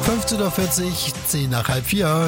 15:40 Uhr, 10 nach halb 4.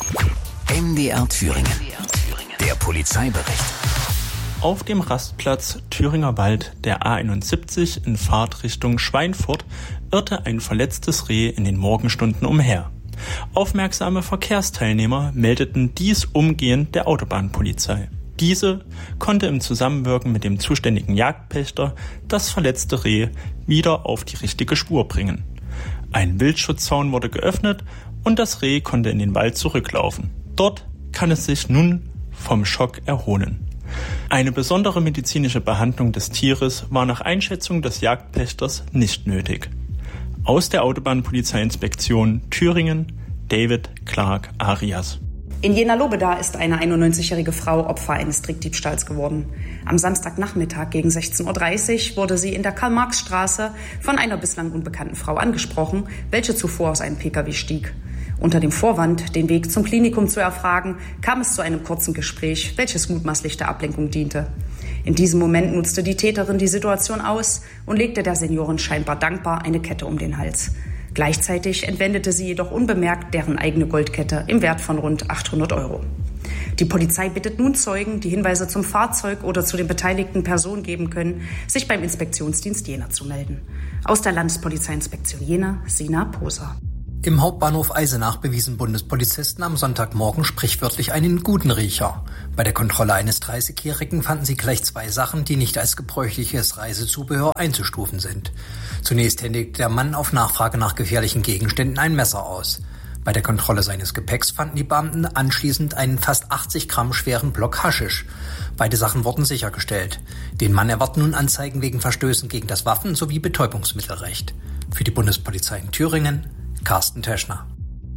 MDR Thüringen. Der Polizeibericht. Auf dem Rastplatz Thüringer Wald der A71 in Fahrtrichtung Schweinfurt irrte ein verletztes Reh in den Morgenstunden umher. Aufmerksame Verkehrsteilnehmer meldeten dies umgehend der Autobahnpolizei. Diese konnte im Zusammenwirken mit dem zuständigen Jagdpächter das verletzte Reh wieder auf die richtige Spur bringen. Ein Wildschutzzaun wurde geöffnet und das Reh konnte in den Wald zurücklaufen. Dort kann es sich nun vom Schock erholen. Eine besondere medizinische Behandlung des Tieres war nach Einschätzung des Jagdpächters nicht nötig. Aus der Autobahnpolizeiinspektion Thüringen, David Clark Arias. In Jena-Lobeda ist eine 91-jährige Frau Opfer eines Trickdiebstahls geworden. Am Samstagnachmittag gegen 16:30 Uhr wurde sie in der Karl-Marx-Straße von einer bislang unbekannten Frau angesprochen, welche zuvor aus einem Pkw stieg. Unter dem Vorwand, den Weg zum Klinikum zu erfragen, kam es zu einem kurzen Gespräch, welches mutmaßlich der Ablenkung diente. In diesem Moment nutzte die Täterin die Situation aus und legte der Seniorin scheinbar dankbar eine Kette um den Hals. Gleichzeitig entwendete sie jedoch unbemerkt deren eigene Goldkette im Wert von rund 800 €. Die Polizei bittet nun Zeugen, die Hinweise zum Fahrzeug oder zu den beteiligten Personen geben können, sich beim Inspektionsdienst Jena zu melden. Aus der Landespolizeiinspektion Jena, Sina Poser. Im Hauptbahnhof Eisenach bewiesen Bundespolizisten am Sonntagmorgen sprichwörtlich einen guten Riecher. Bei der Kontrolle eines 30-Jährigen fanden sie gleich 2 Sachen, die nicht als gebräuchliches Reisezubehör einzustufen sind. Zunächst händigte der Mann auf Nachfrage nach gefährlichen Gegenständen ein Messer aus. Bei der Kontrolle seines Gepäcks fanden die Beamten anschließend einen fast 80 Gramm schweren Block Haschisch. Beide Sachen wurden sichergestellt. Den Mann erwarten nun Anzeigen wegen Verstößen gegen das Waffen- sowie Betäubungsmittelrecht. Für die Bundespolizei in Thüringen, Carsten Teschner.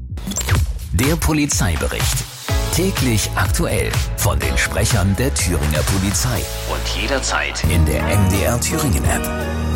Der Polizeibericht. Täglich aktuell von den Sprechern der Thüringer Polizei. Und jederzeit in der MDR Thüringen App.